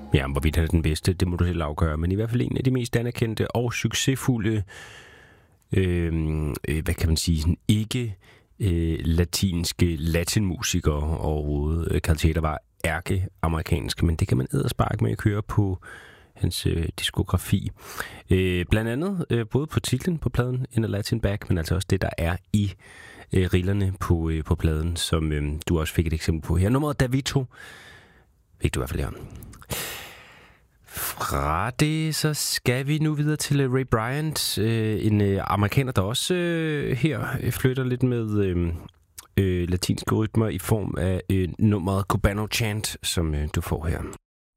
Ja, hvorvidt han er den bedste, det må du selv afgøre, men i hvert fald en af de mest anerkendte og succesfulde, hvad kan man sige, sådan ikke latinske latinmusikere overhovedet. Karl Tjeter var ærke-amerikansk, men det kan man eddersparke med at køre på hans diskografi. Blandt andet både på titlen på pladen In a Latin Bag, men altså også det, der er i rillerne på pladen, som du også fik et eksempel på her. Nummeret Davito fik du i hvert fald her. Fra det, så skal vi nu videre til Ray Bryant, en amerikaner, der også her flytter lidt med latinske rytmer i form af nummeret Cubano Chant, som du får her.